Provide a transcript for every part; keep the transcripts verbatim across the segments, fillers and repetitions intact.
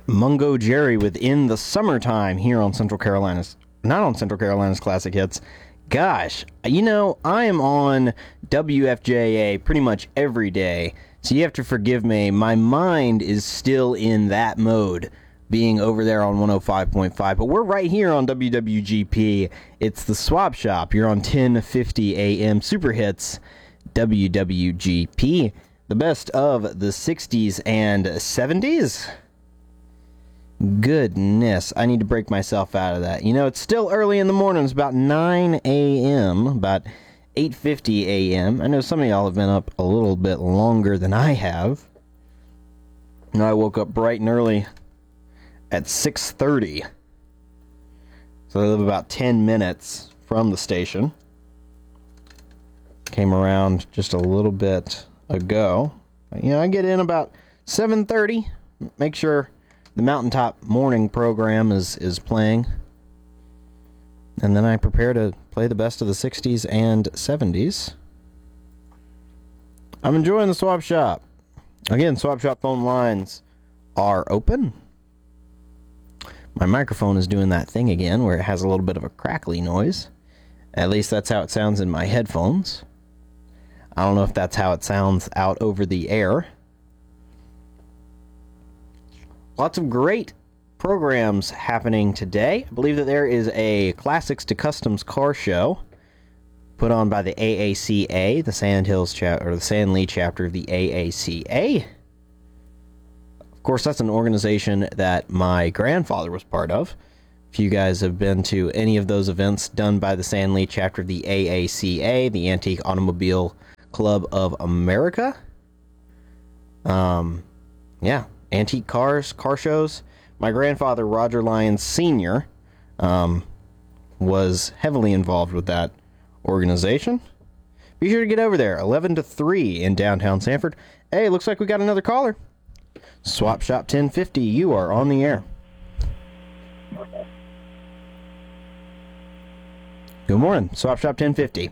Mungo Jerry within the summertime here on Central Carolina's, not on Central Carolina's Classic Hits. Gosh, you know, I am on W F J A pretty much every day, so you have to forgive me. My mind is still in that mode, being over there on one oh five point five, but we're right here on W W G P. It's the Swap Shop. You're on ten fifty A M Super Hits, W W G P, the best of the sixties and seventies. Goodness, I need to break myself out of that. You know, it's still early in the morning. It's about nine A M, about eight fifty A M. I know some of y'all have been up a little bit longer than I have. And I woke up bright and early at six thirty. So I live about ten minutes from the station. Came around just a little bit ago. You know, I get in about seven thirty. Make sure the Mountaintop morning program is, is playing. And then I prepare to play the best of the sixties and seventies. I'm enjoying the Swap Shop. Again, Swap Shop phone lines are open. My microphone is doing that thing again where it has a little bit of a crackly noise. At least that's how it sounds in my headphones. I don't know if that's how it sounds out over the air. Lots of great programs happening today. I believe that there is a Classics to Customs car show put on by the A A C A, the Sand Hills chapter, or the San Lee chapter of the A A C A. Of course, that's an organization that my grandfather was part of. If you guys have been to any of those events done by the San Lee chapter of the A A C A, the Antique Automobile Club of America. Um, yeah. Antique cars, car shows. My grandfather, Roger Lyons Senior, um, was heavily involved with that organization. Be sure to get over there, eleven to three in downtown Sanford. Hey, looks like we got another caller. Swap Shop ten fifty, you are on the air. Good morning, Swap Shop ten fifty.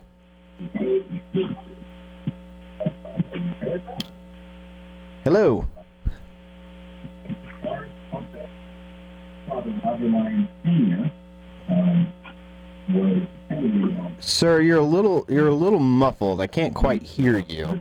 Hello. Sir, you're a little you're a little muffled. I can't quite hear you.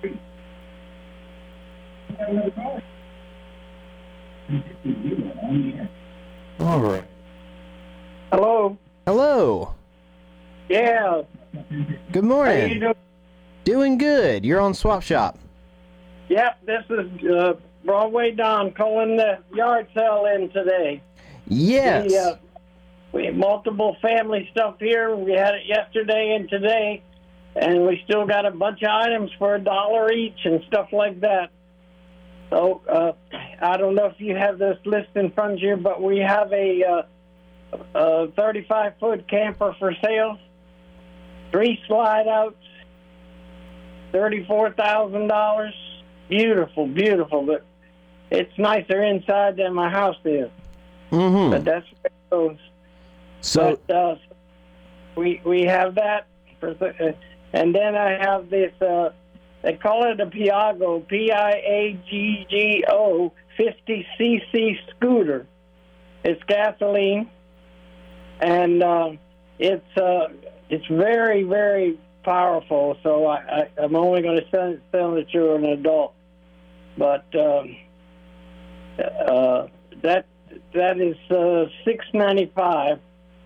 All right. Hello. Hello. Yeah. Good morning. How you doing? Doing good. You're on Swap Shop. Yep, this is uh, Broadway Don calling the yard sale in today. Yes. We, uh, we have multiple family stuff here. We had it yesterday and today, and we still got a bunch of items for a dollar each and stuff like that. So uh, I don't know if you have this list in front of you, but we have a, uh, a thirty-five foot camper for sale, three slide outs, thirty-four thousand dollars. Beautiful, beautiful, but it's nicer inside than my house is. Mm-hmm. But that's where it goes. So but, uh, we we have that, for the, uh, and then I have this. Uh, they call it a Piaggio, P I A G G O, fifty c c scooter. It's gasoline, and uh, it's uh, it's very very powerful. So I, I, I'm only going to sell, sell it to an adult. But um, uh, that that is uh, six ninety-five.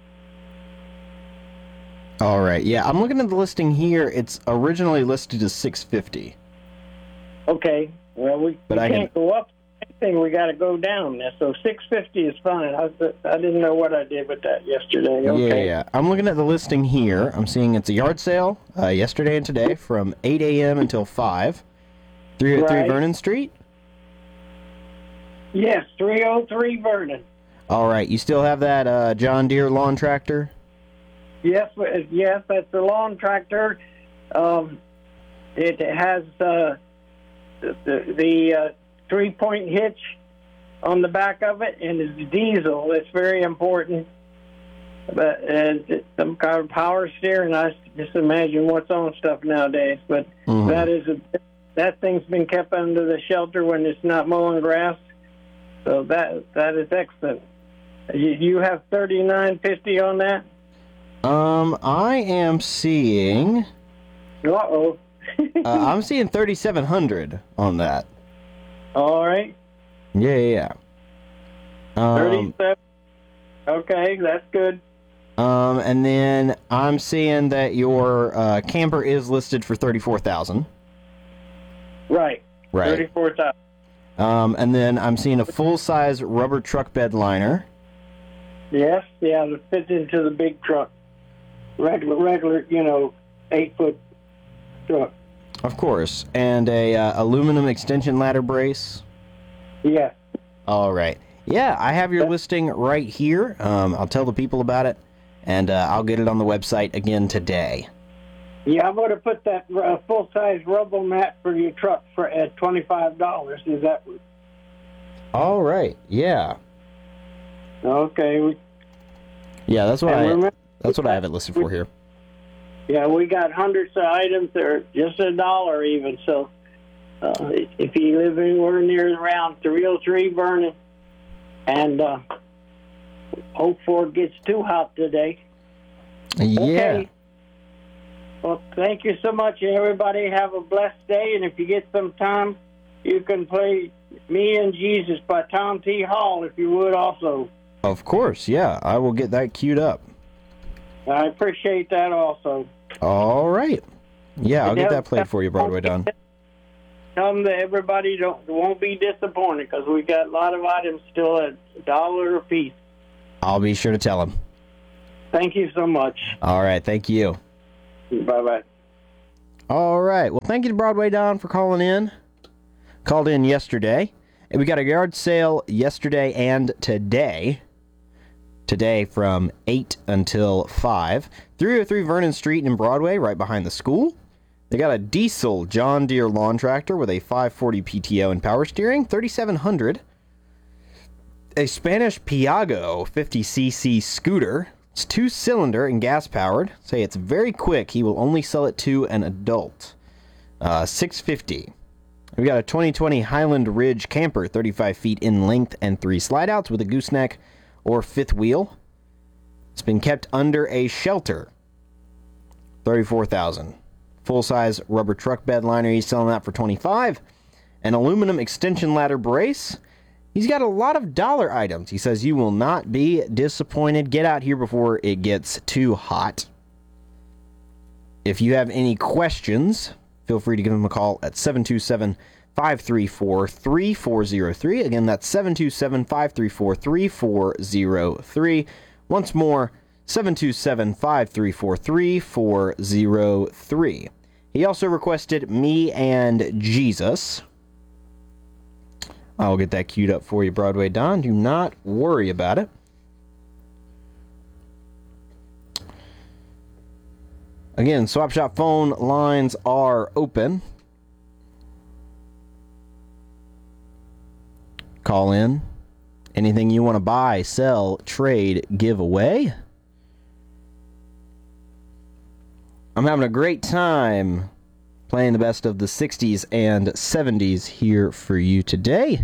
all right. Yeah, I'm looking at the listing here. It's originally listed as six fifty. Okay. Well, we, But we I can't can- go up. Anything we got to go down there. So six fifty is fine. I, I didn't know what I did with that yesterday. Okay. Yeah, yeah. I'm looking at the listing here. I'm seeing it's a yard sale uh, yesterday and today from eight A M until five. three oh three Right. Vernon Street? Yes, three oh three Vernon. All right. You still have that uh, John Deere lawn tractor? Yes, uh, yes, that's the lawn tractor. Um, it has uh, the the, the uh, three-point hitch on the back of it, and it's diesel. It's very important. But uh, it's some kind of power steering. I just imagine what's on stuff nowadays. But Mhm. that is a, that thing's been kept under the shelter when it's not mowing grass. So that that is excellent. You, you have thirty-nine fifty on that? Um, I am seeing. Uh-oh. uh, I'm seeing thirty-seven hundred on that. All right. Yeah, yeah, yeah. Um, thirty-seven. Okay, that's good. Um, and then I'm seeing that your uh, camper is listed for thirty-four thousand. Right. Right. thirty-four thousand. Um, and then I'm seeing a full-size rubber truck bed liner. Yes, yeah, it fits into the big truck. Regular, regular, you know, eight-foot truck. Of course. And a uh, aluminum extension ladder brace. Yes. All right. Yeah, I have your listing right here. Um, I'll tell the people about it, and uh, I'll get it on the website again today. Yeah, I'm going to put that uh, full-size rubber mat for your truck for at twenty-five dollars. Is that... All right. Yeah. Okay. We, Yeah, that's what and I remember, that's what I have it listed for here. yeah, we got hundreds of items that are just a dollar even. So uh, if you live anywhere near around three oh three Vernon, and uh, hope for it gets too hot today. Yeah. Okay. Well, thank you so much, and everybody have a blessed day. And if you get some time, you can play Me and Jesus by Tom T. Hall, if you would also. Of course, yeah. I will get that queued up. I appreciate that also. All right. Yeah, I'll get that played for you, Broadway Don. Tell them that everybody don't won't be disappointed, because we got a lot of items still at a dollar a piece. I'll be sure to tell him. Thank you so much. All right, thank you. Bye-bye. All right. Well, thank you to Broadway Don for calling in. Called in yesterday. And we got a yard sale yesterday and today. Today from eight until five. three oh three Vernon Street in Broadway, right behind the school. They got a diesel John Deere lawn tractor with a five forty P T O and power steering, thirty-seven hundred dollars. A Spanish Piaggio fifty c c scooter. It's two-cylinder and gas-powered. Say it's very quick. He will only sell it to an adult. Uh, six hundred fifty dollars. We got a twenty twenty Highland Ridge camper, thirty-five feet in length and three slide-outs with a gooseneck or fifth wheel. It's been kept under a shelter. thirty-four thousand dollars. Full-size rubber truck bed liner. He's selling that for twenty-five dollars. An aluminum extension ladder brace. He's got a lot of dollar items. He says you will not be disappointed. Get out here before it gets too hot. If you have any questions, feel free to give him a call at seven two seven, five three four, three four zero three. Again, that's seven two seven, five three four, three four zero three. Once more, seven two seven, five three four, three four zero three. He also requested Me and Jesus. I'll get that queued up for you, Broadway Don. Do not worry about it. Again, Swap Shop phone lines are open. Call in. Anything you want to buy, sell, trade, give away. I'm having a great time playing the best of the sixties and seventies here for you today.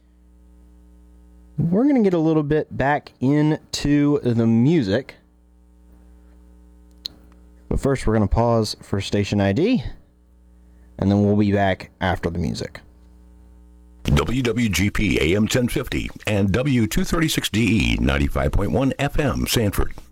We're going to get a little bit back into the music. But first, we're going to pause for station I D, and then we'll be back after the music. W W G P A M ten fifty and W two thirty-six D E ninety-five point one F M Sanford.